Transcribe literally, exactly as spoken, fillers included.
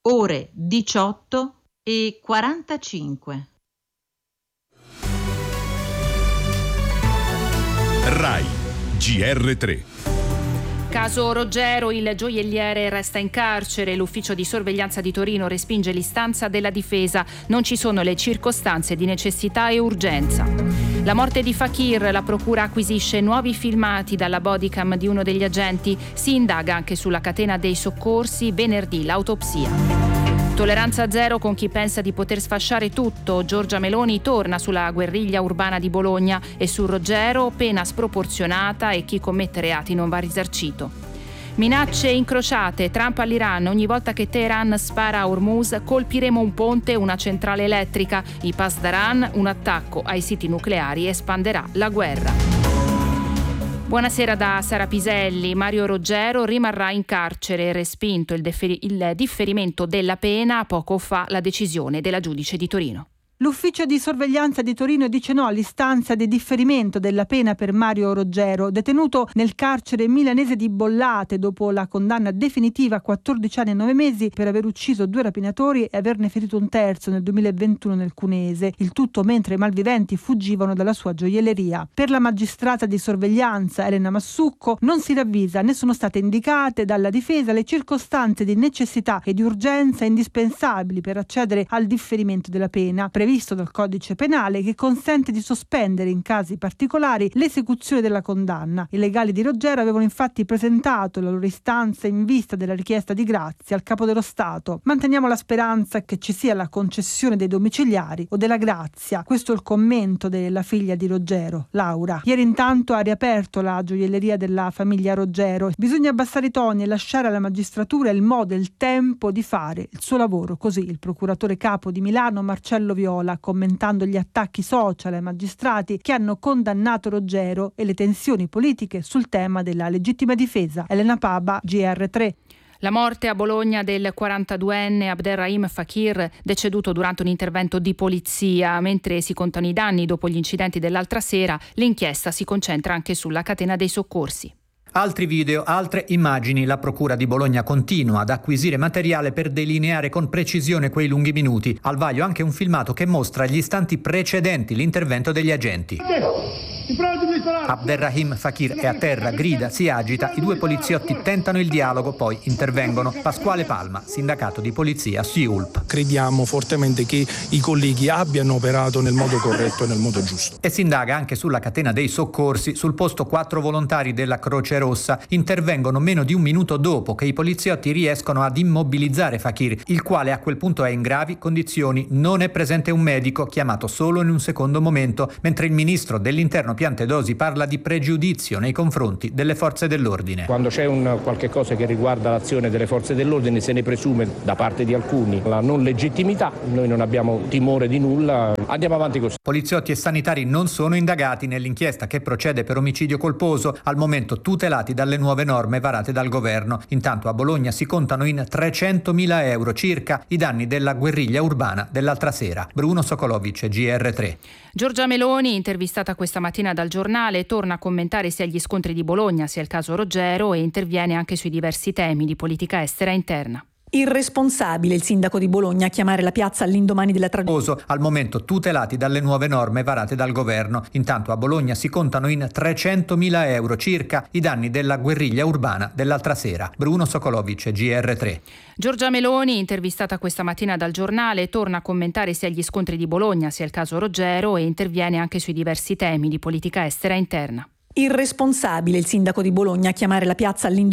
ore diciotto e quarantacinque. Rai G R tre. Caso Roggero, il gioielliere resta in carcere. L'ufficio di sorveglianza di Torino respinge l'istanza della difesa. Non ci sono le circostanze di necessità e urgenza. La morte di Fakir, la procura acquisisce nuovi filmati dalla bodycam di uno degli agenti. Si indaga anche sulla catena dei soccorsi. Venerdì l'autopsia. Tolleranza zero con chi pensa di poter sfasciare tutto. Giorgia Meloni torna sulla guerriglia urbana di Bologna e su Roggero, pena sproporzionata e chi commette reati non va risarcito. Minacce incrociate, Trump all'Iran, ogni volta che Teheran spara a Hormuz colpiremo un ponte e una centrale elettrica. I Pasdaran, un attacco ai siti nucleari espanderà la guerra. Buonasera da Sara Piselli. Mario Roggero rimarrà in carcere, respinto il, deferi- il differimento della pena, poco fa la decisione della giudice di Torino. L'ufficio di sorveglianza di Torino dice no all'istanza di differimento della pena per Mario Roggero, detenuto nel carcere milanese di Bollate dopo la condanna definitiva a quattordici anni e nove mesi per aver ucciso due rapinatori e averne ferito un terzo nel duemilaventuno nel Cuneese, il tutto mentre i malviventi fuggivano dalla sua gioielleria. Per la magistrata di sorveglianza Elena Massucco non si ravvisa né sono state indicate dalla difesa le circostanze di necessità e di urgenza indispensabili per accedere al differimento della pena, previsto dal codice penale, che consente di sospendere in casi particolari l'esecuzione della condanna. I legali di Roggero avevano infatti presentato la loro istanza in vista della richiesta di grazia al Capo dello Stato. Manteniamo la speranza che ci sia la concessione dei domiciliari o della grazia. Questo è il commento della figlia di Roggero, Laura. Ieri intanto ha riaperto la gioielleria della famiglia Roggero. Bisogna abbassare i toni e lasciare alla magistratura il modo e il tempo di fare il suo lavoro. Così il procuratore capo di Milano Marcello Viola, commentando gli attacchi social ai magistrati che hanno condannato Roggero e le tensioni politiche sul tema della legittima difesa. Elena Paba, G R tre. La morte a Bologna del quarantaduenne Abderrahim Fakir, deceduto durante un intervento di polizia. Mentre si contano i danni dopo gli incidenti dell'altra sera, l'inchiesta si concentra anche sulla catena dei soccorsi. Altri video, altre immagini. La Procura di Bologna continua ad acquisire materiale per delineare con precisione quei lunghi minuti. Al vaglio anche un filmato che mostra gli istanti precedenti l'intervento degli agenti. Abderrahim Fakir è a terra, grida, si agita, i due poliziotti tentano il dialogo, poi intervengono. Pasquale Palma, sindacato di polizia S I U L P. Crediamo fortemente che i colleghi abbiano operato nel modo corretto e nel modo giusto. E si indaga anche sulla catena dei soccorsi. Sul posto quattro volontari della Croce Rossa intervengono meno di un minuto dopo che i poliziotti riescono ad immobilizzare Fakir, il quale a quel punto è in gravi condizioni. Non è presente un medico, chiamato solo in un secondo momento, mentre il ministro dell'Interno Piantedosi parla di pregiudizio nei confronti delle forze dell'ordine. Quando c'è un qualche cosa che riguarda l'azione delle forze dell'ordine se ne presume da parte di alcuni la non legittimità, noi non abbiamo timore di nulla, andiamo avanti così. Poliziotti e sanitari non sono indagati nell'inchiesta che procede per omicidio colposo, al momento tutelati dalle nuove norme varate dal governo. Intanto a Bologna si contano in trecentomila euro circa i danni della guerriglia urbana dell'altra sera. Bruno Sokolovic, G R tre. Giorgia Meloni, intervistata questa mattina dal Giornale, torna a commentare sia gli scontri di Bologna sia il caso Roggero e interviene anche sui diversi temi di politica estera e interna. Irresponsabile il sindaco di Bologna a chiamare la piazza all'indomani della tragedia. Al momento tutelati dalle nuove norme varate dal governo. Intanto a Bologna si contano in trecentomila euro circa i danni della guerriglia urbana dell'altra sera. Bruno Sokolovic, G R tre. Giorgia Meloni, intervistata questa mattina dal Giornale, torna a commentare sia gli scontri di Bologna sia il caso Roggero e interviene anche sui diversi temi di politica estera e interna. Irresponsabile il sindaco di Bologna a chiamare la piazza all'indomani